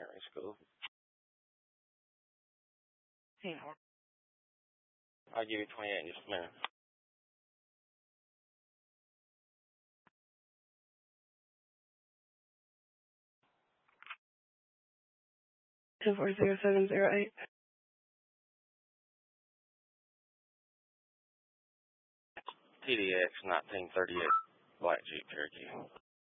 primary school. Yeah. I'll give you 28 in just a minute. Two 40708. TDX 1938 Black Jeep Cherokee.